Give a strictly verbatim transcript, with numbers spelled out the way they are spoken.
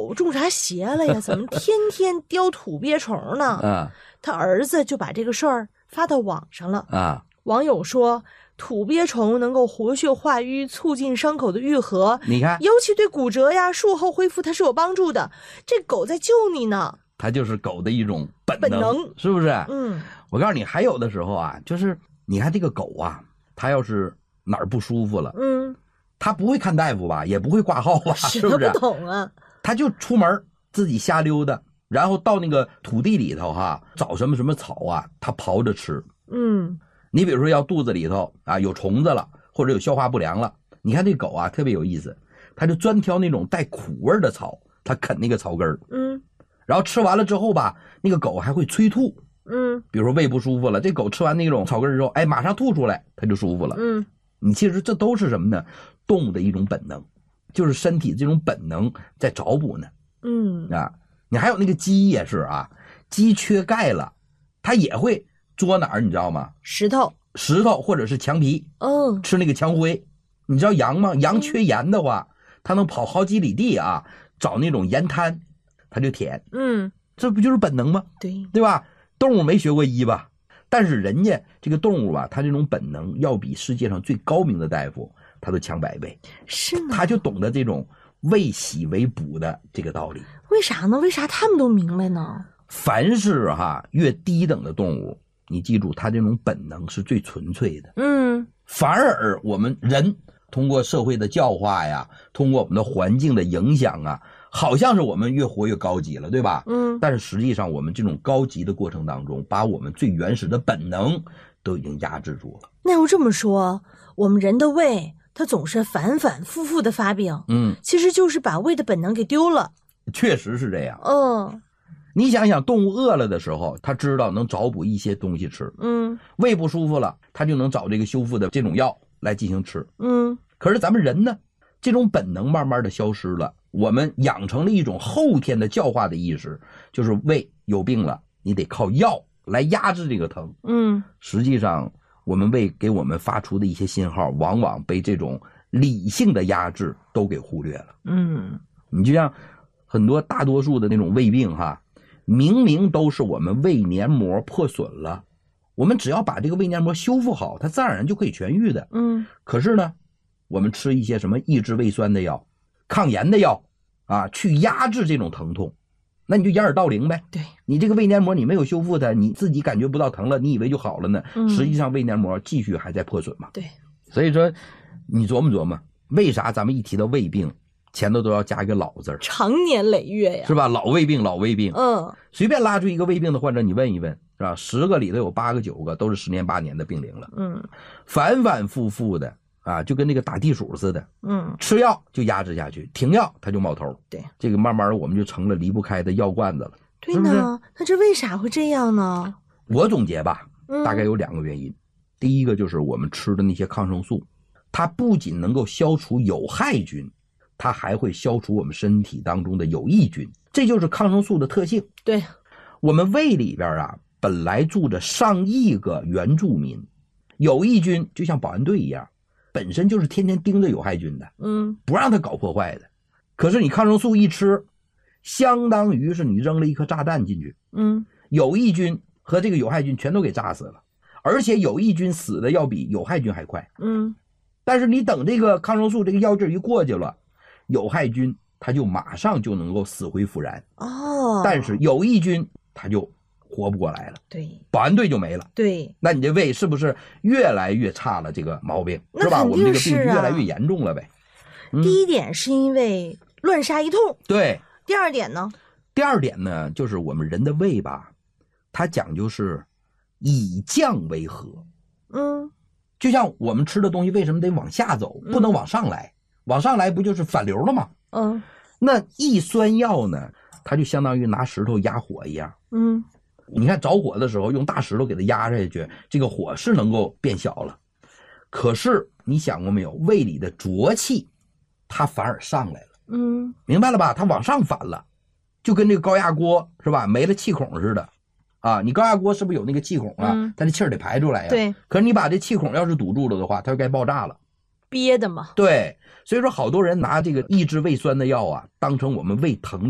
狗中啥邪了呀？怎么天天叼土鳖虫呢？ 啊， 他儿子就把这个事儿发到网上了。 啊， 网友说，土鳖虫能够活血化瘀，促进伤口的愈合， 你看， 尤其对骨折呀、术后恢复它是有帮助的。这狗在救你呢。 它就是狗的一种本能， 本能是不是？ 嗯， 我告诉你，还有的时候啊，就是你看这个狗啊，它要是哪儿不舒服了， 嗯， 它不会看大夫吧，也不会挂号吧，是不是？ 不懂啊， 它就出门自己瞎溜达，然后到那个土地里头哈，找什么什么草啊，它刨着吃。 嗯， 你比如说要肚子里头啊有虫子了，或者有消化不良了，你看这狗啊特别有意思，它就专挑那种带苦味的草，它啃那个草根儿， 嗯， 然后吃完了之后吧，那个狗还会催吐。 嗯， 比如说胃不舒服了，这狗吃完那种草根之后，哎，马上吐出来，它就舒服了。 嗯， 你其实这都是什么呢？动物的一种本能，就是身体这种本能在找补呢。 嗯， 啊，你还有那个鸡也是啊，鸡缺钙了，它也会捉哪儿，你知道吗？ 石头， 石头或者是墙皮， 嗯， 吃那个墙灰。你知道羊吗？羊缺盐的话，它能跑好几里地啊，找那种盐滩，它就舔。 嗯， 这不就是本能吗？ 对， 对吧？动物没学过医吧？但是人家这个动物啊，它这种本能要比世界上最高明的大夫他都强百倍。 是呢。 他就懂得这种为喜为补的这个道理。 为啥呢？为啥他们都明白呢？ 凡是哈越低等的动物，你记住，它这种本能是最纯粹的。 嗯， 反而我们人通过社会的教化呀，通过我们的环境的影响啊，好像是我们越活越高级了，对吧？ 嗯， 但是实际上我们这种高级的过程当中，把我们最原始的本能都已经压制住了。 那要这么说，我们人的胃它总是反反复复的发病， 嗯， 其实就是把胃的本能给丢了。 确实是这样。 嗯， 你想想，动物饿了的时候，它知道能找补一些东西吃。 嗯， 胃不舒服了，它就能找这个修复的这种药来进行吃。 嗯， 可是咱们人呢，这种本能慢慢的消失了，我们养成了一种后天的教化的意识，就是胃有病了，你得靠药来压制这个疼。 嗯， 实际上我们胃给我们发出的一些信号，往往被这种理性的压制都给忽略了。 嗯， 你就像很多大多数的那种胃病哈，明明都是我们胃黏膜破损了，我们只要把这个胃黏膜修复好，它自然而然就可以痊愈的。 嗯， 可是呢，我们吃一些什么抑制胃酸的药、抗炎的药啊，去压制这种疼痛，那你就掩耳盗铃呗。 对， 你这个胃黏膜你没有修复它，你自己感觉不到疼了，你以为就好了呢？ 嗯， 实际上胃黏膜继续还在破损嘛。 对， 所以说你琢磨琢磨，为啥咱们一提到胃病，前头都要加一个老字儿， 长年累月呀， 是吧？老胃病，老胃病。 嗯， 随便拉出一个胃病的患者，你问一问，是吧？十个里头有八个九个都是十年八年的病龄了。 嗯， 反反复复的啊，就跟那个打地鼠似的。 嗯， 吃药就压制下去，停药它就冒头。 对， 这个慢慢我们就成了离不开的药罐子了。 对呢， 是不是那这为啥会这样呢？ 我总结吧， 嗯， 大概有两个原因。第一个就是我们吃的那些抗生素，它不仅能够消除有害菌，它还会消除我们身体当中的有益菌，这就是抗生素的特性。 对， 我们胃里边啊，本来住着上亿个原住民，有益菌就像保安队一样，本身就是天天盯着有害菌的， 嗯， 不让它搞破坏的。可是你抗生素一吃，相当于是你扔了一颗炸弹进去， 嗯， 有益菌和这个有害菌全都给炸死了，而且有益菌死的要比有害菌还快。 嗯， 但是你等这个抗生素这个药劲一过去了，有害菌它就马上就能够死灰复燃， 哦， 但是有益菌它就活不过来了， 对， 保安队就没了。 对， 那你这胃是不是越来越差了？这个毛病是吧？ 那肯我们这个定是啊病越来越严重了呗。嗯、 第一点是因为乱杀一通， 对。 第二点呢？ 第二点呢，就是我们人的胃吧，它讲究是以降为和。 嗯， 就像我们吃的东西为什么得往下走，不能往上来？嗯、往上来不就是反流了吗？ 嗯， 那抑酸药呢，它就相当于拿石头压火一样。 嗯， 你看着火的时候用大石头给它压下去，这个火是能够变小了。可是你想过没有，胃里的浊气它反而上来了。 嗯， 明白了吧？它往上反了，就跟这个高压锅是吧，没了气孔似的啊。你高压锅是不是有那个气孔啊？嗯、它的气儿得排出来呀。 对。 可是你把这气孔要是堵住了的话，它就该爆炸了， 憋的嘛。 对，所以说好多人拿这个抑制胃酸的药啊，当成我们胃疼